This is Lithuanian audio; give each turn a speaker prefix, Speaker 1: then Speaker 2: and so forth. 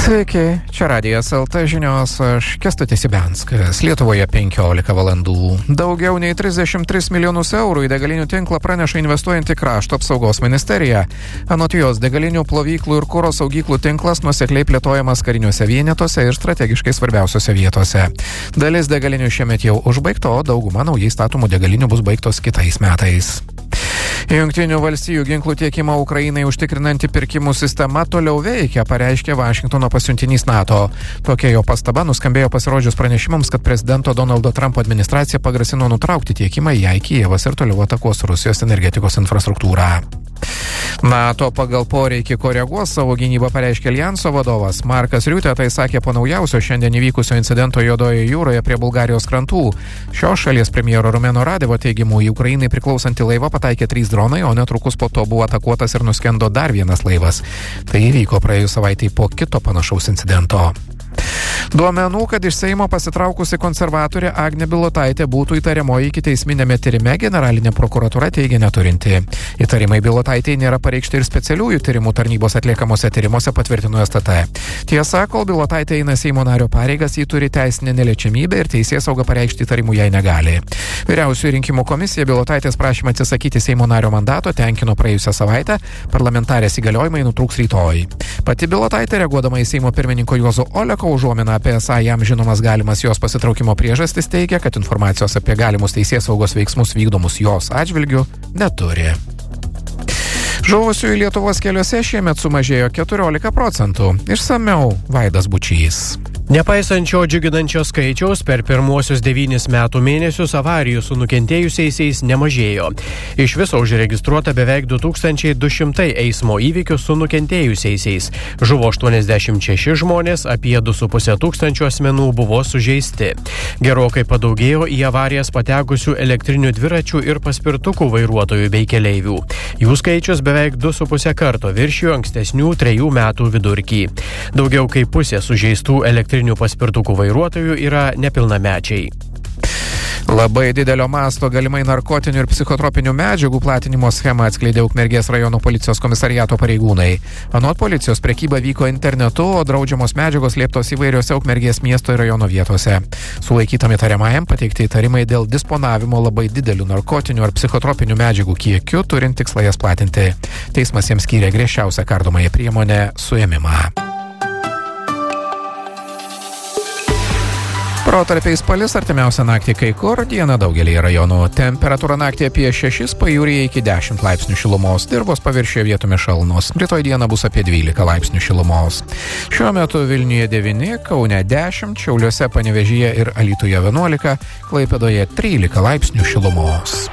Speaker 1: Sveiki, čia Radijas LT žinios, aš Kęstutis Ibianskas. Lietuvoje 15 valandų. Daugiau nei 33 milijonus eurų į degalinių tinklą praneša investuojanti Krašto apsaugos ministerija. Anot jos, degalinių plovyklų ir kuro saugyklų tinklas nuosekliai plėtojamas kariniuose vienetuose ir strategiškai svarbiausiose vietose. Dalis degalinių šiemet jau užbaigta, o dauguma naujai statomų degalinių bus baigtos kitais metais. Jungtinių valstijų ginklų tiekimą Ukrainai užtikrinanti pirkimų sistema toliau veikia, pareiškė Vašingtono pasiuntinys NATO. Tokia jo pastaba nuskambėjo pasirodžius pranešimams, kad prezidento Donaldo Trumpo administracija pagrasino nutraukti tiekimą, jei Kijevas ir toliau atakuos Rusijos energetikos infrastruktūrą. NATO pagal poreikį koreguos savo gynybą, pareiškė Aljanso vadovas. Markas Riutė tai sakė po naujausio šiandien įvykusio incidento Juodojoje jūroje prie Bulgarijos krantų. Šios šalies premjero Rumeno Radevo teigimu, į Ukrainai priklausantį laivą pataikė 3 dronai, o netrukus po to buvo atakuotas ir nuskendo dar vienas laivas. Tai įvyko praėjus savaitei po kito panašaus incidento. Duomenų, kad iš Seimo pasitraukusi konservatorė Agnė Bilotaitė būtų įtariamoji ikiteisminėme tyrime, generalinė prokuratūra teigia neturinti. Įtarimai Bilotaitei nėra pareikšti ir specialiųjų tyrimų tarnybos atliekamuose tyrimuose, patvirtino STT. Tiesa, kol Bilotaitė eina Seimo nario pareigas, ji turi teisinę neliečiamybę ir teisėsauga pareikšti įtarimų jai negali. Vyriausioji rinkimų komisija Bilotaitės prašymą atsisakyti Seimo nario mandato tenkino praėjusią savaitę, parlamentarės įgaliojimai nutrūks rytoj. Pati Bilotaitė, reaguodama į Seimo pirmininko Juozo Oleko užuominą apie esą jam žinomas galimas jos pasitraukimo priežastis, teigia, kad informacijos apie galimus teisėsaugos veiksmus vykdomus jos atžvilgiu neturi. Žuvusiųjų Lietuvos keliuose šiemet sumažėjo 14%. Išsamiau Vaidas Bučys.
Speaker 2: Nepaisant šio džiuginančio skaičiaus, per pirmuosius 9 metų mėnesius avarijų su nukentėjusiaisiais nemažėjo. Iš viso užregistruota beveik 2200 eismo įvykių su nukentėjusiaisiais. Žuvo 86 žmonės, apie 2500 asmenų buvo sužeisti. Gerokai padaugėjo į avarijas patekusių elektrinių dviračių ir paspirtukų vairuotojų bei keleivių. Jų skaičius beveik 2,5 karto viršijo ankstesnių 3 metų vidurkį. Daugiau kaip pusė sužeistų elektrinių paspirtukų vairuotojų yra nepilnamečiai.
Speaker 1: Labai didelio masto galimai narkotinių ir psichotropinių medžiagų platinimo schemą atskleidė Ukmergės rajono policijos komisariato pareigūnai. Anot policijos, prekyba vyko internetu, o draudžiamos medžiagos slėptos įvairiose Ukmergės miesto ir rajono vietose. Sulaikytam įtariamajam pateikti įtarimai dėl disponavimo labai didelių narkotinių ar psichotropinių medžiagų kiekiu, turint tikslą jas platinti. Teismas jiems skyrė griežčiausią kardomąją priemonę – suėmimą. Protarpiais palis, artimiausią naktį kai kur, dieną daugelį rajonų. Temperatūra naktį apie 6, pajūryje iki 10 laipsnių šilumos, dirvos paviršiuje vietomis šalnos. Rytoj dieną bus apie 12 laipsnių šilumos. Šiuo metu Vilniuje 9, Kaune 10, Šiauliuose, Panevėžyje ir Alytuje 11, Klaipėdoje 13 laipsnių šilumos.